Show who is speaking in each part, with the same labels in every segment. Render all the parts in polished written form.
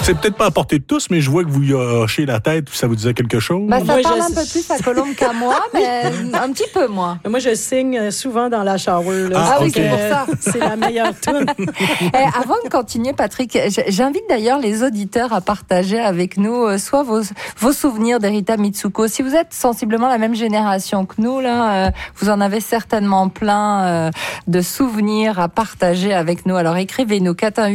Speaker 1: C'est peut-être pas à portée de tous, mais je vois que vous y hochez la tête, ça vous disait quelque chose?
Speaker 2: Ça parle un peu plus à Colombe qu'à moi, mais un petit peu moins.
Speaker 3: Moi, je signe souvent dans la shower. Là.
Speaker 2: Oui, c'est pour ça.
Speaker 3: C'est la meilleure tune.
Speaker 2: Avant de continuer, Patrick, j'invite d'ailleurs les auditeurs à partager avec nous soit vos souvenirs d'Erita Mitsuko. Si vous êtes sensiblement la même génération que nous, là, vous en avez certainement plein de souvenirs à partager avec nous. Alors écrivez-nous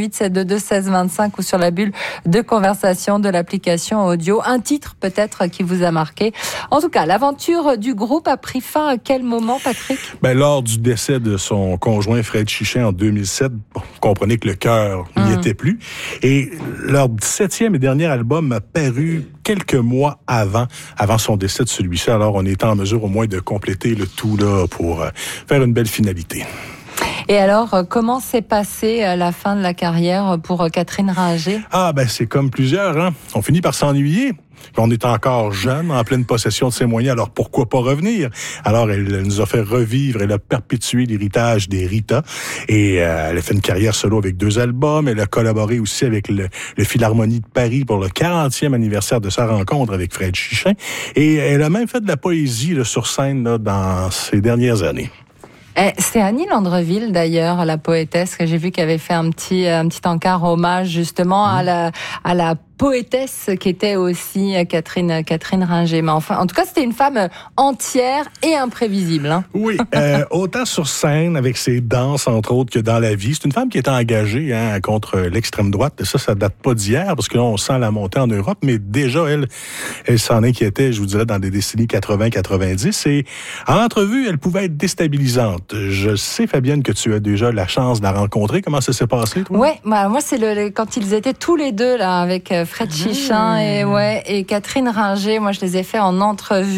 Speaker 2: 418-722-1625 ou sur la bulle de conversation de l'application audio. Un titre peut-être qui vous a marqué. En tout cas, l'aventure du groupe a pris fin à quel moment, Patrick?
Speaker 1: Lors du décès de son conjoint Fred Chichin en 2007, vous comprenez que le cœur n'y était plus. Et leur 7e et dernier album a paru quelques mois avant son décès de celui-ci. Alors, on était en mesure au moins de compléter le tout là pour faire une belle finalité.
Speaker 2: Et alors, comment s'est passée la fin de la carrière pour Catherine Ringer?
Speaker 1: C'est comme plusieurs, hein. On finit par s'ennuyer. On est encore jeune, en pleine possession de ses moyens, alors pourquoi pas revenir? Alors, elle nous a fait revivre, elle a perpétué l'héritage des Rita, et elle a fait une carrière solo avec 2 albums, elle a collaboré aussi avec le Philharmonie de Paris pour le 40e anniversaire de sa rencontre avec Fred Chichin, et elle a même fait de la poésie là, sur scène là, dans ces dernières années.
Speaker 2: C'est Annie Landreville, d'ailleurs, la poétesse, que j'ai vu qui avait fait un petit encart hommage, justement, à la poétesse qui était aussi Catherine Ringer. Mais enfin, en tout cas, c'était une femme entière et imprévisible. Hein?
Speaker 1: Oui, autant sur scène, avec ses danses, entre autres, que dans la vie. C'est une femme qui est engagée contre l'extrême droite. Et ça date pas d'hier, parce que là, on sent la montée en Europe. Mais déjà, elle s'en inquiétait, je vous dirais, dans des décennies 80-90. Et en entrevue, elle pouvait être déstabilisante. Je sais, Fabienne, que tu as déjà la chance de la rencontrer. Comment ça s'est passé, toi?
Speaker 2: Oui, moi, c'est quand ils étaient tous les deux, là, avec Fred Chichin et Catherine Ringer. Moi, je les ai fait en entrevue.